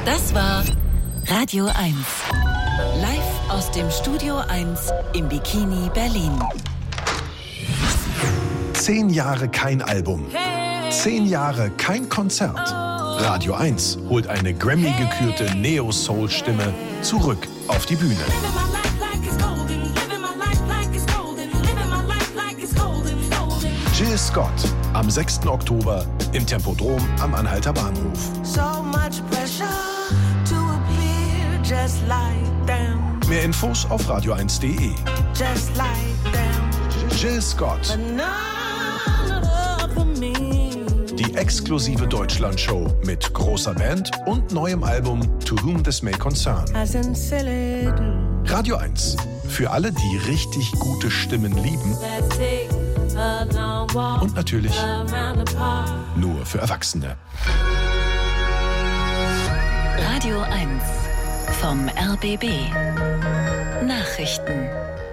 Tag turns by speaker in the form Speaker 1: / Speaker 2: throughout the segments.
Speaker 1: Das war Radio 1. Live aus dem Studio 1 im Bikini Berlin.
Speaker 2: 10 Jahre kein Album. 10 Jahre kein Konzert. Radio 1 holt eine Grammy-gekürte Neo-Soul-Stimme zurück auf die Bühne. Jill Scott am 6. Oktober im Tempodrom am Anhalter Bahnhof. Mehr Infos auf radio1.de. Jill Scott. Die exklusive Deutschland-Show mit großer Band und neuem Album To Whom This May Concern. Radio 1. Für alle, die richtig gute Stimmen lieben. Und natürlich nur für Erwachsene.
Speaker 1: Radio 1 vom RBB. Nachrichten.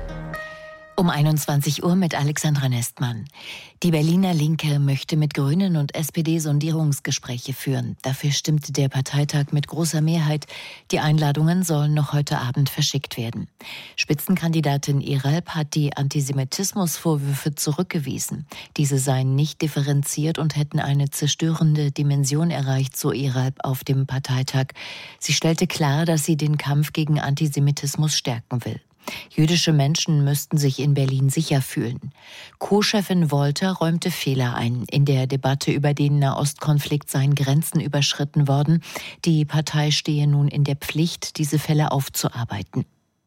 Speaker 1: Um 21 Uhr mit Alexandra Nestmann. Die Berliner Linke möchte mit Grünen und SPD Sondierungsgespräche führen. Dafür stimmte der Parteitag mit großer Mehrheit. Die Einladungen sollen noch heute Abend verschickt werden. Spitzenkandidatin Eralp hat die Antisemitismusvorwürfe zurückgewiesen. Diese seien nicht differenziert und hätten eine zerstörende Dimension erreicht, so Eralp auf dem Parteitag. Sie stellte klar, dass sie den Kampf gegen Antisemitismus stärken will. Jüdische Menschen müssten sich in Berlin sicher fühlen. Co-Chefin Wolter räumte Fehler ein. In der Debatte über den Nahostkonflikt seien Grenzen überschritten worden. Die Partei stehe nun in der Pflicht, diese Fälle aufzuarbeiten.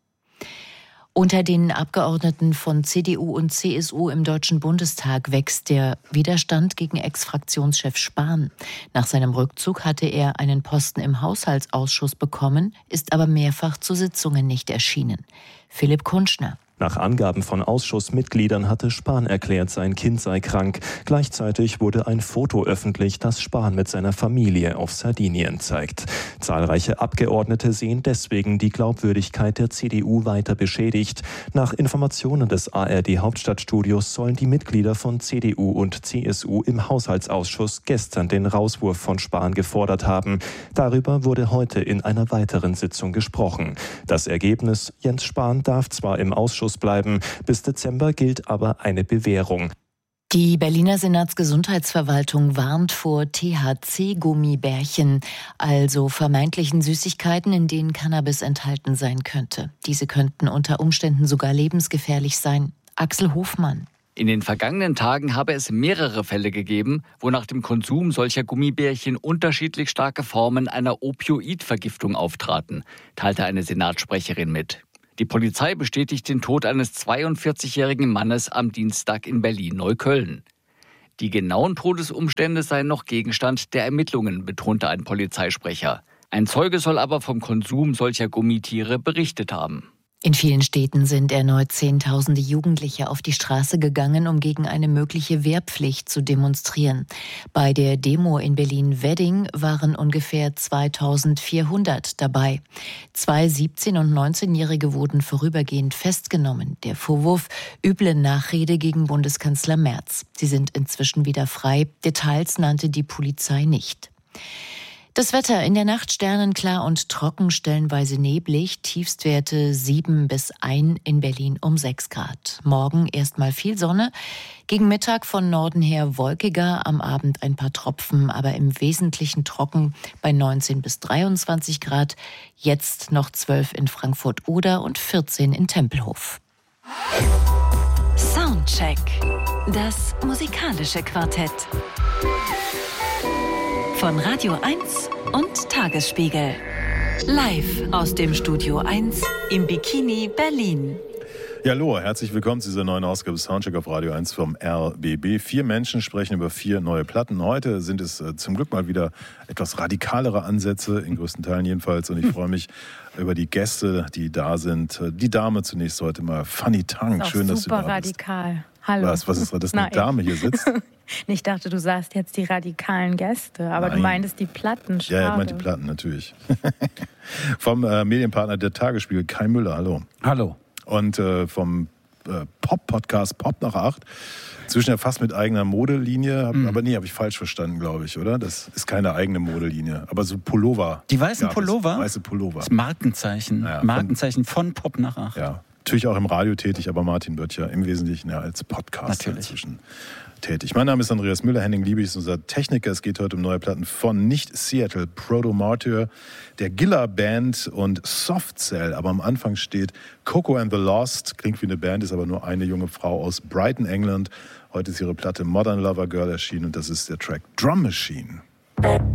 Speaker 1: Unter den Abgeordneten von CDU und CSU im Deutschen Bundestag wächst der Widerstand gegen Ex-Fraktionschef Spahn. Nach seinem Rückzug hatte er einen Posten im Haushaltsausschuss bekommen, ist aber mehrfach zu Sitzungen nicht erschienen. Philipp Kunschner.
Speaker 3: Nach Angaben von Ausschussmitgliedern hatte Spahn erklärt, sein Kind sei krank. Gleichzeitig wurde ein Foto öffentlich, das Spahn mit seiner Familie auf Sardinien zeigt. Zahlreiche Abgeordnete sehen deswegen die Glaubwürdigkeit der CDU weiter beschädigt. Nach Informationen des ARD-Hauptstadtstudios sollen die Mitglieder von CDU und CSU im Haushaltsausschuss gestern den Rauswurf von Spahn gefordert haben. Darüber wurde heute in einer weiteren Sitzung gesprochen. Das Ergebnis: Jens Spahn darf zwar im Ausschuss bleiben. Bis Dezember gilt aber eine Bewährung.
Speaker 1: Die Berliner Senatsgesundheitsverwaltung warnt vor THC-Gummibärchen, also vermeintlichen Süßigkeiten, in denen Cannabis enthalten sein könnte. Diese könnten unter Umständen sogar lebensgefährlich sein. Axel Hofmann.
Speaker 4: In den vergangenen Tagen habe es mehrere Fälle gegeben, wo nach dem Konsum solcher Gummibärchen unterschiedlich starke Formen einer Opioidvergiftung auftraten, teilte eine Senatssprecherin mit. Die Polizei bestätigt den Tod eines 42-jährigen Mannes am Dienstag in Berlin-Neukölln. Die genauen Todesumstände seien noch Gegenstand der Ermittlungen, betonte ein Polizeisprecher. Ein Zeuge soll aber vom Konsum solcher Gummitiere berichtet haben.
Speaker 1: In vielen Städten sind erneut Zehntausende Jugendliche auf die Straße gegangen, um gegen eine mögliche Wehrpflicht zu demonstrieren. Bei der Demo in Berlin-Wedding waren ungefähr 2400 dabei. 2 17- und 19-Jährige wurden vorübergehend festgenommen. Der Vorwurf: üble Nachrede gegen Bundeskanzler Merz. Sie sind inzwischen wieder frei. Details nannte die Polizei nicht. Das Wetter: in der Nacht sternenklar und trocken, stellenweise neblig, Tiefstwerte 7 bis 1, in Berlin um 6 Grad. Morgen erstmal viel Sonne, gegen Mittag von Norden her wolkiger, am Abend ein paar Tropfen, aber im Wesentlichen trocken bei 19 bis 23 Grad. Jetzt noch 12 in Frankfurt-Oder und 14 in Tempelhof. Soundcheck. Das musikalische Quartett. Von Radio 1 und Tagesspiegel. Live aus dem Studio 1 im Bikini Berlin.
Speaker 5: Ja, hallo, herzlich willkommen zu dieser neuen Ausgabe Soundcheck auf Radio 1 vom RBB. 4 Menschen sprechen über 4 neue Platten. Heute sind es zum Glück mal wieder etwas radikalere Ansätze, in größten Teilen jedenfalls. Und ich freue mich über die Gäste, die da sind. Die Dame zunächst heute mal, Fanny Tang. Schön, dass du da bist.
Speaker 6: Super radikal. Hallo.
Speaker 5: Was ist das, dass eine Dame hier sitzt?
Speaker 6: Ich dachte, du sagst jetzt die radikalen Gäste, aber
Speaker 5: Nein.
Speaker 6: Du meintest die Platten. Schade.
Speaker 5: Ja, ich meinte die Platten, natürlich. Vom Medienpartner der Tagesspiegel, Kai Müller, hallo.
Speaker 7: Hallo.
Speaker 5: Und vom Pop-Podcast Pop nach 8. Inzwischen ja fast mit eigener Modelinie. Aber nee, habe ich falsch verstanden, glaube ich, oder? Das ist keine eigene Modelinie. Aber so Pullover.
Speaker 7: Die weißen Pullover?
Speaker 5: Weiße Pullover.
Speaker 7: Das Markenzeichen.
Speaker 5: Ja,
Speaker 7: Markenzeichen von Pop nach 8.
Speaker 5: Ja, natürlich auch im Radio tätig, aber Martin Böttcher im Wesentlichen ja als Podcaster inzwischen tätig. Mein Name ist Andreas Müller, Henning Liebig ist unser Techniker. Es geht heute um neue Platten von nicht Seattle, Proto Martyr, der Gilla Band und Soft Cell. Aber am Anfang steht Coco and the Lost, klingt wie eine Band, ist aber nur eine junge Frau aus Brighton, England. Heute ist ihre Platte Modern Lover Girl erschienen und das ist der Track Drum Machine.